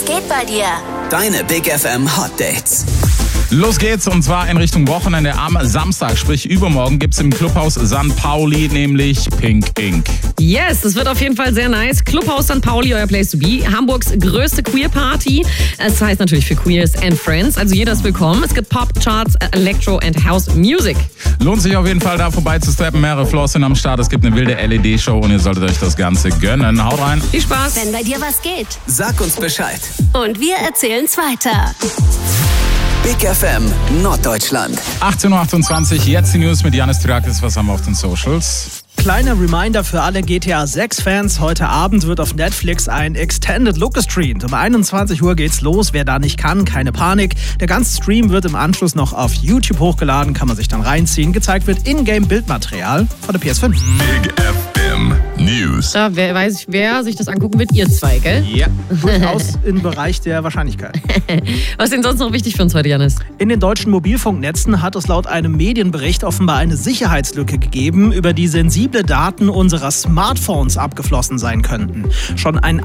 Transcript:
Was geht bei dir? Deine Big FM Hot Dates. Los geht's, und zwar in Richtung Wochenende. Am Samstag, sprich übermorgen, gibt's im Clubhaus St. Pauli nämlich Pink Ink. Yes, das wird auf jeden Fall sehr nice. Clubhaus St. Pauli, euer Place to be. Hamburgs größte Queer-Party. Es heißt natürlich für Queers and Friends. Also jeder ist willkommen. Es gibt Pop, Charts, Electro and House Music. Lohnt sich auf jeden Fall, da vorbei zu steppen. Mehrere Floors sind am Start. Es gibt eine wilde LED-Show und ihr solltet euch das Ganze gönnen. Haut rein. Viel Spaß. Wenn bei dir was geht. Sag uns Bescheid. Und wir erzählen's weiter. Big FM Norddeutschland. 18.28 Uhr, jetzt die News mit Janis Tyrakis. Was haben wir auf den Socials? Kleiner Reminder für alle GTA 6-Fans. Heute Abend wird auf Netflix ein Extended Look gestreamt. Um 21 Uhr geht's los. Wer da nicht kann, keine Panik. Der ganze Stream wird im Anschluss noch auf YouTube hochgeladen. Kann man sich dann reinziehen. Gezeigt wird Ingame-Bildmaterial von der PS5. Big FM News. Ja, wer sich das angucken wird, ihr zwei, gell? Ja, durchaus im Bereich der Wahrscheinlichkeit. Was ist denn sonst noch wichtig für uns heute, Janis? In den deutschen Mobilfunknetzen hat es laut einem Medienbericht offenbar eine Sicherheitslücke gegeben, über die sensible Daten unserer Smartphones abgeflossen sein könnten. Schon ein